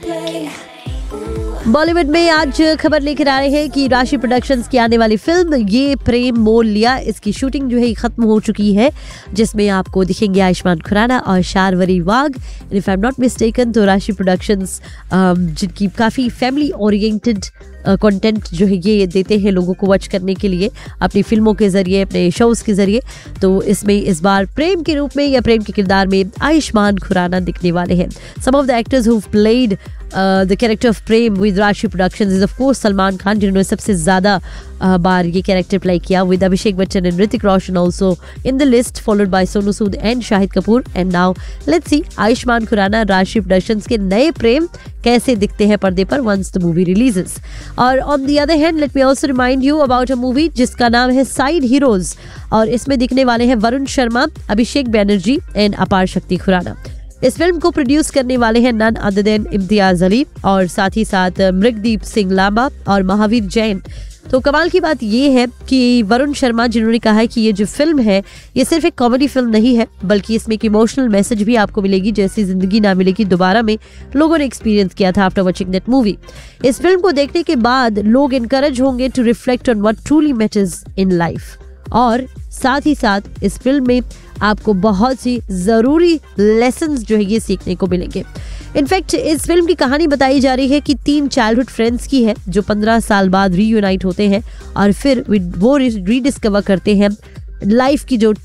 बॉलीवुड में आज खबर लेकर आ रहे हैं कि राशि प्रोडक्शंस की आने वाली फिल्म ये प्रेम मोल लिया, इसकी शूटिंग जो है खत्म हो चुकी है, जिसमें आपको दिखेंगे आयुष्मान खुराना और शार्वरी वाघ। If I am not mistaken तो राशि प्रोडक्शंस जिनकी काफ़ी फैमिली ओरिएंटेड कंटेंट जो है ये देते हैं लोगों को वॉच करने के लिए अपनी फिल्मों के जरिए, अपने शोज के जरिए, तो इसमें इस बार प्रेम के रूप में या प्रेम के किरदार में आयुष्मान खुराना दिखने वाले हैं। सम of the actors who played the character of Prem with राशि productions is of course Salman Khan, जिन्होंने सबसे ज़्यादा बार ये कैरेक्टर प्ले किया, with Abhishek Bachchan and Hrithik Roshan also in the list, followed by Sonu Sood and Shahid Kapoor. And now let's see Ayushman Khurana राशि प्रोडक्शंस के नए प्रेम कैसे दिखते हैं पर्दे पर वंस द मूवी रिलीजेस। और on the other hand let me also remind you about a movie जिसका नाम है साइड हीरोज, और इसमें दिखने वाले हैं वरुण शर्मा, अभिषेक बैनर्जी एंड अपार शक्ति खुराना। इस फिल्म को प्रोड्यूस करने वाले हैं none other than Imtiaz Ali और साथ ही साथ मृगदीप सिंह लांबा और महावीर जैन। तो कमाल की बात ये है कि वरुण शर्मा जिन्होंने कहा है कि ये जो फिल्म है ये सिर्फ एक कॉमेडी फिल्म नहीं है, बल्कि इसमें एक इमोशनल मैसेज भी आपको मिलेगी, जैसी जिंदगी ना मिलेगी दोबारा में लोगों ने एक्सपीरियंस किया था आफ्टर वॉचिंग दैट मूवी। इस फिल्म को देखने के बाद लोग इनकरेज होंगे to reflect on what truly matters in life, और साथ ही साथ इस फिल्म में आपको बहुत सी ज़रूरी लेसन्स जो है ये सीखने को मिलेंगे। इनफैक्ट इस फिल्म की कहानी बताई जा रही है कि 3 चाइल्डहुड फ्रेंड्स की है जो 15 साल बाद रीयूनाइट होते हैं और फिर वो रीडिस्कवर करते हैं लाइफ की जो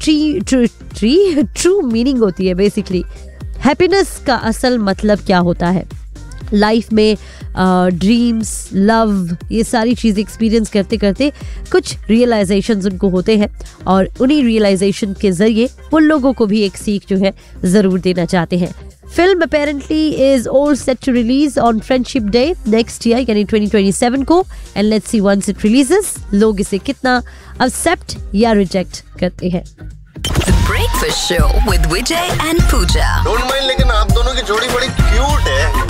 ट्रू मीनिंग होती है, बेसिकली हैप्पीनेस का असल मतलब क्या होता है लाइफ में। ड्रीम्स, लव, ये सारी चीज़ें एक्सपीरियंस करते करते कुछ रियलाइजेशंस उनको होते हैं, और उन्हीं रियलाइजेशन के जरिए वो लोगों को भी एक सीख जो है ज़रूर देना चाहते हैं। Film apparently is all set to release on friendship day next year यानी 2027 को, and let's see once it releases लोग इसे कितना एक्सेप्ट या रिजेक्ट करते हैं। Breakfast show with Vijay and Puja. Don't mind, लेकिन आप दोनों की जोड़ी बड़ी क्यूट है।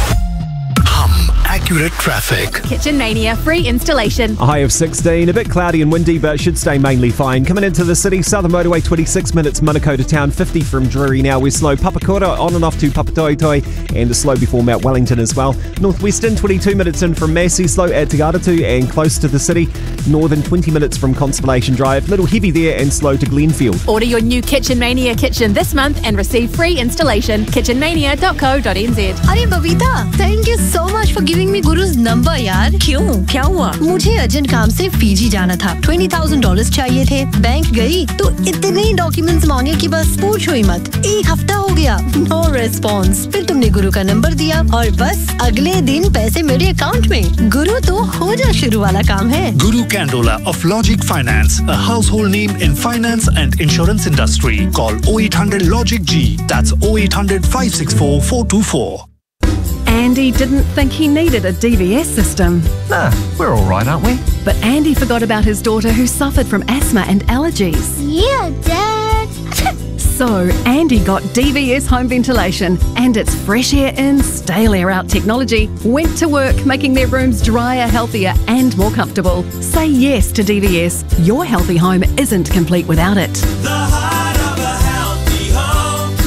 Accurate traffic. Kitchen Mania free installation. A high of 16, a bit cloudy and windy, but should stay mainly fine. Coming into the city, Southern Motorway 26 minutes, Manukau to town, 50 from Drury now. We're slow Papakura on and off to Papatoetoi, and a slow before Mount Wellington as well. Northwestern 22 minutes in from Massey, slow at Tagatatu and close to the city. Northern 20 minutes from Constellation Drive, little heavy there and slow to Glenfield. Order your new Kitchen Mania kitchen this month and receive free installation. kitchenmania.co.nz. अरे Babita, thank you so much for giving me गुरु's number यार। क्यों, क्या हुआ? मुझे urgent काम से Fiji जाना था, $20,000 चाहिए थे। बैंक गई तो इतने डॉक्यूमेंट्स मांगे कि बस पूछो ही मत। 1 हफ्ता हो गया, नो रिस्पॉन्स। फिर तुमने गुरु का नंबर दिया और बस अगले दिन पैसे मेरे अकाउंट में। गुरु तो हो जा शुरू वाला काम है। Guru Candola of Logic Finance, a household name in finance and insurance industry. Call 0800 Logic G. That's 0800 564 424. Andy didn't think he needed a DVS system. Nah, we're all right, aren't we? But Andy forgot about his daughter who suffered from asthma and allergies. Yeah, Dad. So Andy got DVS home ventilation, and its fresh air in, stale air out technology went to work making their rooms drier, healthier and more comfortable. Say yes to DVS. Your healthy home isn't complete without it. The heart of a healthy home,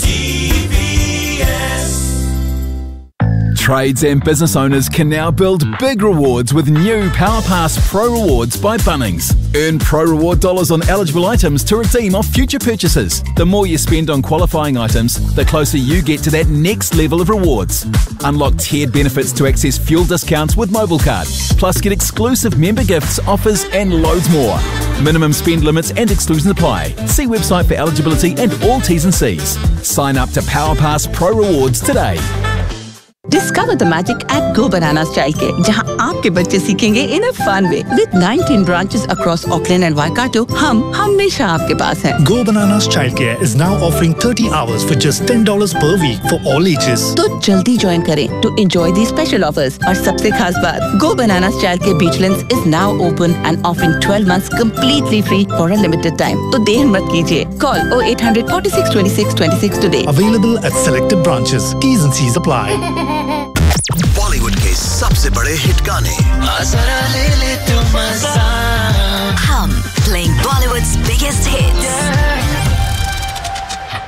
DVS. Trades and business owners can now build big rewards with new PowerPass Pro Rewards by Bunnings. Earn Pro Reward dollars on eligible items to redeem off future purchases. The more you spend on qualifying items, the closer you get to that next level of rewards. Unlock tiered benefits to access fuel discounts with MobileCard. Plus get exclusive member gifts, offers and loads more. Minimum spend limits and exclusions apply. See website for eligibility and all T's and C's. Sign up to PowerPass Pro Rewards today. Discover the magic at Go Bananas Childcare, जहां आपके बच्चे सीखेंगे in a fun way. With 19 branches across Auckland and Waikato, हम हमेशा आपके पास हैं. Go Bananas Childcare is now offering 30 hours for just $10 per week for all ages. तो जल्दी ज्वाइन करें to enjoy these special offers. और सबसे खास बात, Go Bananas Childcare Beachlands is now open and offering 12 months completely free for a limited time. तो देर मत कीजिए. Call 0800 46 26 26 today. Available at selected branches. T's and C's apply. Bollywood के सबसे बड़े हिट गाने, ले ले तू मजा। हम playing Bollywood's biggest hits.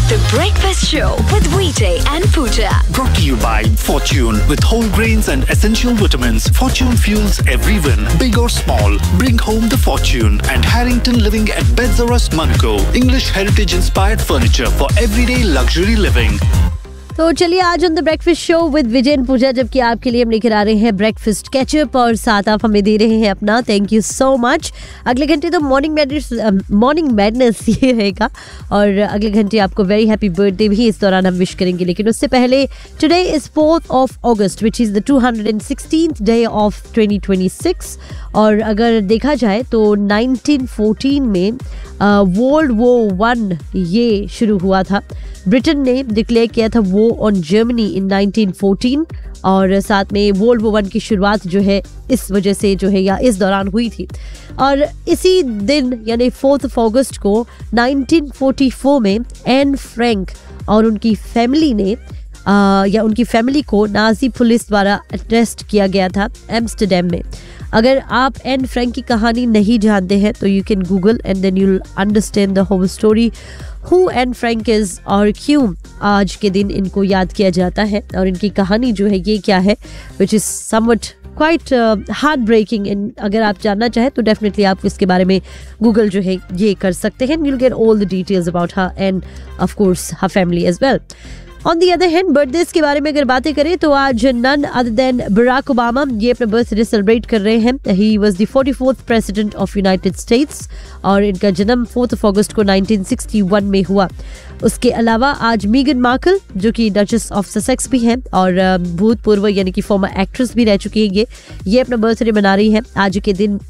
The Breakfast Show with VJ and Pooja. Brought to you by Fortune. With whole grains and essential vitamins, Fortune fuels every win, big or small. Bring home the fortune. And Harrington Living at Beds R Us, Monaco. English heritage-inspired furniture for everyday luxury living. तो चलिए आज on the breakfast show with Vijay and पूजा, जबकि आपके लिए हम लेकर आ रहे हैं ब्रेकफास्ट कैचअप और साथ आप हमें दे रहे हैं अपना थैंक यू सो मच। अगले घंटे तो मॉर्निंग मैडनेस ये रहेगा और अगले घंटे आपको वेरी हैप्पी बर्थडे भी इस दौरान हम विश करेंगे, लेकिन उससे पहले today is 4th of August which is the 216th day of 2026। और अगर देखा जाए तो 1914 में वर्ल्ड वॉर 1 ये शुरू हुआ था। ब्रिटेन ने डिक्लेयर किया था वॉर ऑन जर्मनी इन 1914 और साथ में वर्ल्ड वॉर 1 की शुरुआत जो है इस वजह से जो है या इस दौरान हुई थी। और इसी दिन यानी 4th of August को 1944 में एन फ्रैंक और उनकी फैमिली ने या उनकी फैमिली को नाजी पुलिस द्वारा अरेस्ट किया गया था एम्स्टरडैम में। अगर आप एन फ्रैंक की कहानी नहीं जानते हैं तो you can Google and then you'll understand the whole story who Anne Frank is और क्यों आज के दिन इनको याद किया जाता है और इनकी कहानी जो है ये क्या है, which is somewhat quite heart breaking. And अगर आप जानना चाहें तो डेफिनेटली आप इसके बारे में गूगल जो है ये कर सकते हैं। You'll get all the details about her end of course her family as well. On the other hand birthdays के बारे में अगर बातें करें तो आज none other than Barack Obama ये अपना बर्थडे सेलिब्रेट कर रहे हैं। He was the 44th president of United states और इनका जन्म 4th of August को 1961 में हुआ। उसके अलावा आज मीगन मार्कल जो कि डचेस ऑफ ससेक्स भी हैं और भूतपूर्व यानी कि फॉर्मर एक्ट्रेस भी रह चुकी है, ये अपना बर्थडे मना रही है। आज के दिन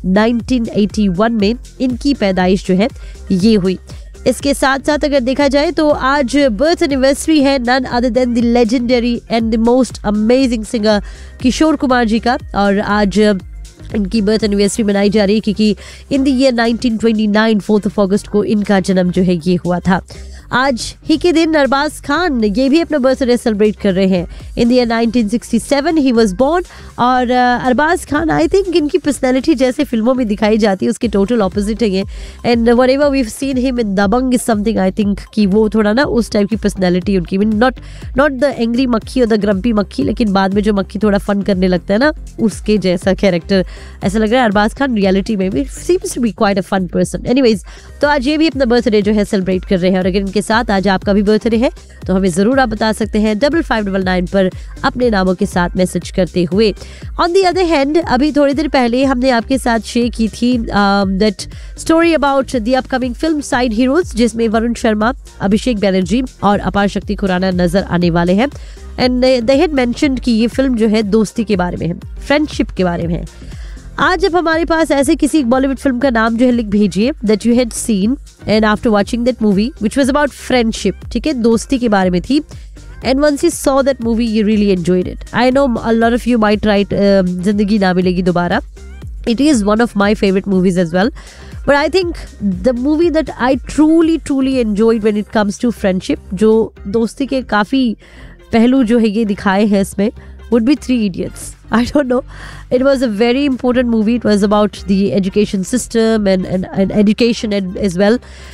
1981 में इनकी पैदाइश जो है ये हुई। इसके साथ साथ अगर देखा जाए तो आज बर्थ एनिवर्सरी है none other than the legendary and the most amazing singer Kishore Kumar ji का और आज इनकी बर्थ एनिवर्सरी मनाई जा रही है क्योंकि in the year 1929 4th of August को इनका जन्म जो है ये हुआ था। आज ही के दिन अरबाज खान ये भी अपना बर्थडे सेलिब्रेट कर रहे हैं। In the year 1967 he was born और अरबाज खान आई थिंक इनकी पर्सनैलिटी जैसे फिल्मों में दिखाई जाती है उसके टोटल ऑपोजिट है ये। And whatever we have seen him in Dabangg is something I think कि वो थोड़ा ना उस टाइप की पर्सनैलिटी उनकी, नॉट द एंग्री मक्खी और द ग्रम्पी मक्खी, लेकिन बाद में जो मक्खी थोड़ा फन करने लगता है ना उसके जैसा कैरेक्टर ऐसा लग रहा है। अरबाज खान रियलिटी में भी seems to be quite a fun person. Anyways तो आज ये भी अपना बर्थडे जो है सेलिब्रेट कर रहे हैं और अगर इनके साथ आज आपका भी बर्थडे है तो हमें जरूर आप बता सकते हैं 5599 पर अपने नामों के साथ मैसेज करते हुए। ऑन दी अदर हैंड अभी थोड़ी देर पहले हमने आपके साथ शेयर की थी that story about the upcoming film side heroes जिसमें वरुण शर्मा, अभिषेक बैनर्जी और अपार शक्ति खुराना नजर आने वाले हैं। एंड दे हैड मेंशन्ड कि ये फिल्म जो है दोस्ती के बारे में है, फ्रेंडशिप के बारे में है। आज जब हमारे पास ऐसे किसी बॉलीवुड फिल्म का नाम जो है लिख भेजिए that you had seen and after watching that movie which was about friendship, ठीक है, दोस्ती के बारे में थी। And once you saw that movie you really enjoyed it. I know a lot of you might right जिंदगी ना मिलेगी दोबारा। It is one of my favourite movies as well, but I think the movie that I truly enjoyed when it comes to friendship, जो दोस्ती के काफी पहलू जो है ये दिखाए हैं इसमें, would be Three Idiots. I don't know. It was a very important movie. It was about the education system and education as well.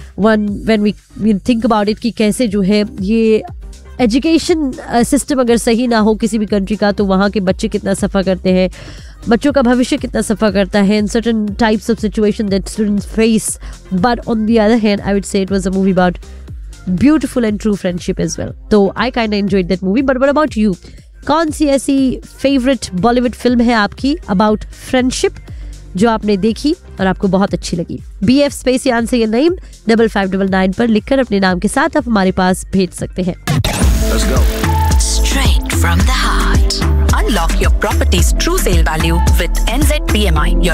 When we think about it कि कैसे जो है ये एजुकेशन सिस्टम अगर सही ना हो किसी भी कंट्री का तो वहाँ के बच्चे कितना सफ़र करते हैं, बच्चों का भविष्य कितना सफ़र करता है in certain types of situation that students face. But on the other hand, I would say it was a movie about beautiful and true friendship as well. So I kind of enjoyed that movie. But what about you? कौन सी ऐसी favourite Bollywood film है आपकी about friendship जो आपने देखी और आपको बहुत अच्छी लगी? BF स्पेस यान से ये नेम 5599 पर लिखकर अपने नाम के साथ आप हमारे पास भेज सकते हैं। Let's go. Straight from the heart. Unlock your property's true sale value with NZPMI, your